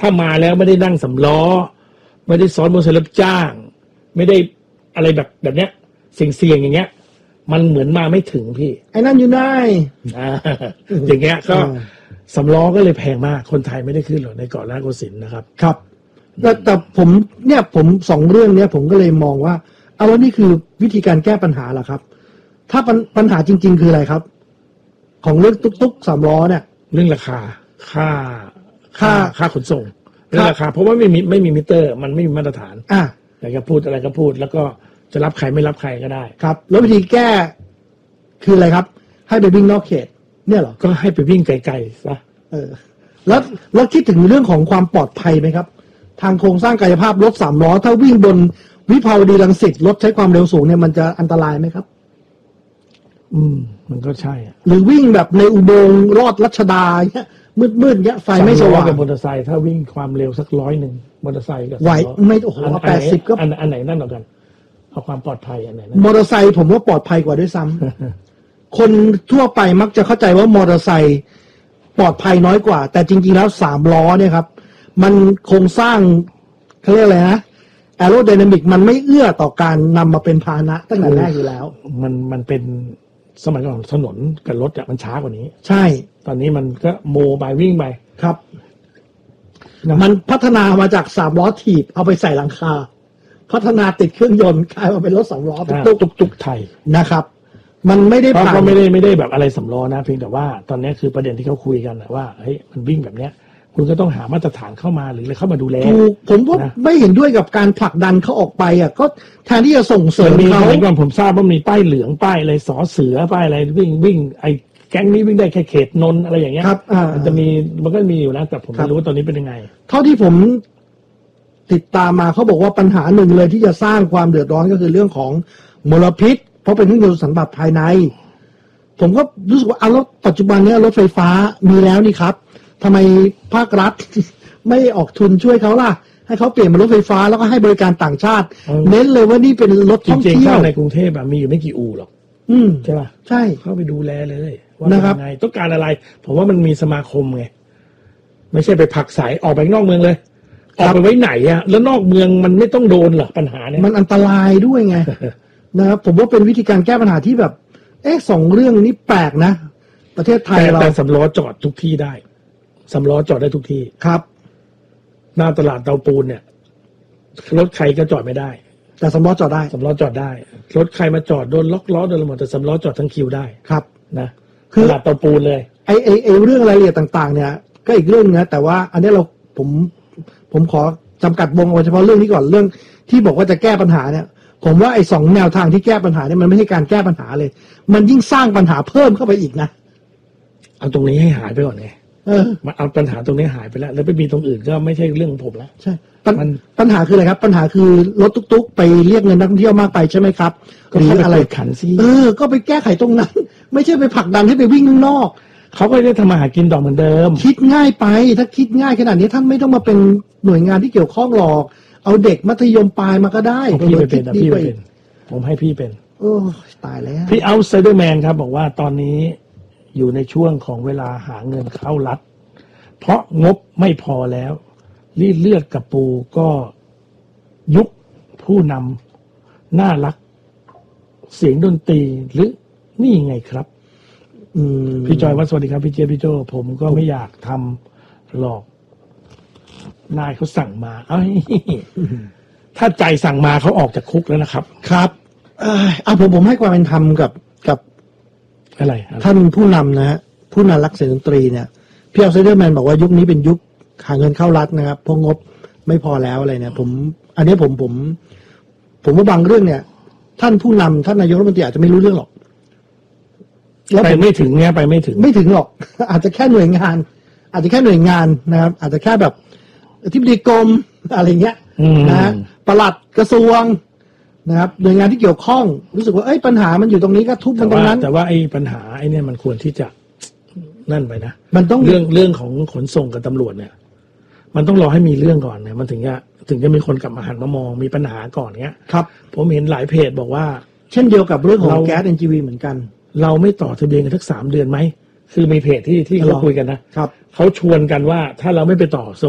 ถ้ามาแล้วไม่ได้นั่งสำล้อไม่ได้ซ้อนมอเตอร์ไซค์รับจ้างไม่ได้อะไรแบบเนี้ยเสี่ยงอย่างเงี้ยมันเหมือนมาไม่ถึงพี่ไอ้นั่นอยู่ไหนอย่างเงี้ยก็สำล้อก็เลยแพงมากคนไทยไม่ได้ขึ้นหรอกในเกาะล้านโกสินทร์นะครับครับแต่ผมสองเรื่องเนี้ยผมก็เลยมองว่าเอาแล้วนี่คือวิธีการแก้ปัญหาเหรอครับถ้าปัญหาจริงๆคืออะไรครับของเรื่องตุ๊กๆ3 ล้อเนี่ยเรื่องราคาค่าขนส่งเรื่องราคาเพราะว่าไม่มีมิเตอร์มันไม่มีมาตรฐานอะไรก็พูดแล้วก็จะรับใครไม่รับใครก็ได้ครับแล้ววิธีแก้คืออะไรครับให้ไปวิ่งนอกเขตเนี่ยเหรอก็ให้ไปวิ่งไกลๆซะแล้วคิดถึงเรื่องของความปลอดภัยไหมครับทางโครงสร้างกายภาพรถ3 ล้อถ้าวิ่งบนวิภาวดีรังสิตรถใช้ความเร็วสูงเนี่ยมันจะอันตรายไหมครับมันก็ใช่หรือวิ่งแบบในอุโมงค์ลอดรัชดาเนี่ยมืดๆเงี้ยไฟไม่สว่างกับมอเตอร์ไซค์ถ้าวิ่งความเร็วสัก100มอเตอร์ไซค์กับไหวไม่โอ้โห80ก็อันไหนนั่นหรอกันเอาความปลอดภัยอันไหนมอเตอร์ไซค์ผมว่าปลอดภัยกว่าด้วยซ้ำคนทั่วไปมักจะเข้าใจว่ามอเตอร์ไซค์ปลอดภัยน้อยกว่าแต่จริงๆแล้ว3 ล้อเนี่ยครับมันโครงสร้างเขาเรียกอะไรนะแอโรไดนามิกมันไม่เอื้อต่อการนำมาเป็นพาหนะตั้งแต่แรกอยู่แล้วมันเป็นสมัยก่อนถนนกับรถมันช้ากว่านี้ใช่ตอนนี้มันก็โมบายวิ่งไปครับมันพัฒนามาจาก3 ล้อถีบเอาไปใส่หลังคาพัฒนาติดเครื่องยนต์กลายมาเป็นรถ3 ล้อเป็นตุ๊กไทยนะครับมันไม่ได้ผ่านก็ไม่ได้แบบอะไรสำล้อนะเพียงแต่ว่าตอนนี้คือประเด็นที่เขาคุยกันว่าเฮ้ยมันวิ่งแบบเนี้ยคุณก็ต้องหามาตรฐานเข้ามาหรืออะไรเข้ามาดูแลผมว่าไม่เห็นด้วยกับการผลักดันเขาออกไปก็แทนที่จะส่งเสริมเขาก่อนผมทราบว่ามีป้ายเหลืองป้ายอะไรสอเสือป้ายอะไรวิ่งไอ้แก๊งนี้วิ่งได้แค่เขตนนอะไรอย่างเงี้ยมันก็มีอยู่นะแต่ผมไม่รู้ว่าตอนนี้เป็นยังไงเท่าที่ผมติดตามมาเขาบอกว่าปัญหาหนึ่งเลยที่จะสร้างความเดือดร้อนก็คือเรื่องของมลพิษเพราะเป็นเครื่องยนต์สันดาปภายในผมก็รู้สึกว่าแล้วปัจจุบันนี้รถไฟฟ้ามีแล้วนี่ครับทำไมภาครัฐไม่ออกทุนช่วยเขาล่ะให้เขาเปลี่ยนเป็นรถไฟฟ้าแล้วก็ให้บริการต่างชาติเน้นเลยว่านี่เป็นรถท่องเที่ยวในกรุงเทพมีอยู่ไม่กี่อู่หรอกใช่ป่ะใช่เข้าไปดูแลเลยว่าเป็นไงต้องการอะไรผมว่ามันมีสมาคมไงไม่ใช่ไปผลักสายออกไปนอกเมืองเลยออกไปไว้ไหนแล้วนอกเมืองมันไม่ต้องโดนหรอปัญหาเนี่ยมันอันตรายด้วยไงนะครับผมว่าเป็นวิธีการแก้ปัญหาที่แบบ2 เรื่องนี้แปลกนะประเทศไทยเราแต่สำล้อจอดทุกที่ได้สำล้อจอดได้ทุกที่ครับหน้าตลาดเตาปูนเนี่ยรถใครก็จอดไม่ได้แต่สำล้อจอดได้สำล้อจอดได้รถใครมาจอดโดนล็อกล้อโดนอะไรหมดแต่สำล้อจอดทั้งคิวได้ครับนะคือตลาดเตาปูนเลยไอ้เรื่องรายละเอียดต่างๆเนี่ยก็อีกเรื่องนะแต่ว่าอันนี้ผมขอจำกัดวงเอาเฉพาะเรื่องนี้ก่อนเรื่องที่บอกว่าจะแก้ปัญหาเนี่ยผมว่าไอ้2 แนวทางที่แก้ปัญหาเนี่ยมันไม่ใช่การแก้ปัญหาเลยมันยิ่งสร้างปัญหาเพิ่มเข้าไปอีกนะเอาตรงนี้ให้หายไปก่อนไงมาเอาปัญหาตรงนี้หายไปแล้วไปมีตรงอื่นก็ไม่ใช่เรื่องของผมแล้วใช่ปัญหาคืออะไรครับปัญหาคือรถตุ๊กๆไปเรียกเงินนักท่องเที่ยวมากไปใช่ไหมครับหรืออะไรขันซิก็ไปแก้ไขตรงนั้นไม่ใช่ไปผลักดันให้ไปวิ่งข้างนอกเขาก็ได้ทำมาหากินต่อเหมือนเดิมคิดง่ายไปถ้าคิดง่ายขนาดนี้ท่านไม่ต้องมาเป็นหน่วยงานที่เกี่ยวข้องหรอกเอาเด็กมัธยมปลายมาก็ได้พี่ไปเป็นพี่เป็นผมให้พี่เป็นโอ้ตายแล้วพี่เอาไซเดอร์แมนครับบอกว่าตอนนี้อยู่ในช่วงของเวลาหาเงินเข้ารัฐเพราะงบไม่พอแล้วรีดเลือดกับปูก็ยุคผู้นำน่ารักเสียงดนตรีหรือนี่ไงครับพี่จอยวัดสวัสดีครับพี่เจพี่โจผมก็ไม่อยากทำหลอกนายเขาสั่งมาถ้าใจสั่งมาเขาออกจากคุกแล้วนะครับครับผมให้ความเป็นธรรมกับอะไรท่านผู้นำนะฮะผู้นำรักเสียงดนตรีเนี่ยพี่เอาไซเดอร์แมนบอกว่ายุคนี้เป็นยุคหาเงินเข้ารัฐนะครับเพราะงบไม่พอแล้วอะไรเนี่ยอันนี้ผมว่าบางเรื่องเนี่ยท่านผู้นำท่านนายกรัฐมนตรีอาจจะไม่รู้เรื่องหรอกไปไม่ถึงเนี่ยไปไม่ถึงหรอกอาจจะแค่หน่วยงานนะครับอาจจะแค่แบบอธิบดีกรมอะไรเงี้ยนะปลัดกระทรวงนะครับหน่วยงานที่เกี่ยวข้องรู้สึกว่าปัญหามันอยู่ตรงนี้ก็ทุบมันตรงนั้นแต่ว่าไอ้ปัญหาไอ้เนี่ยมันควรที่จะนั่นไปนะมันต้องเรื่องของขนส่งกับตำรวจเนี่ยมันต้องรอให้มีเรื่องก่อนเนี่ยมันถึงจะมีคนกลับมาหันมามองมีปัญหาก่อนเงี้ยครับผมเห็นหลายเพจบอกว่าเช่นเดียวกับเรื่องของแก๊ส NGV เหมือนกันเราไม่ต่อทะเบียนกันสัก3 เดือนไหมคือมีเพจที่เขาคุยกันนะครับเขาชวนกันว่าถ้าเราไม่ไปต่อ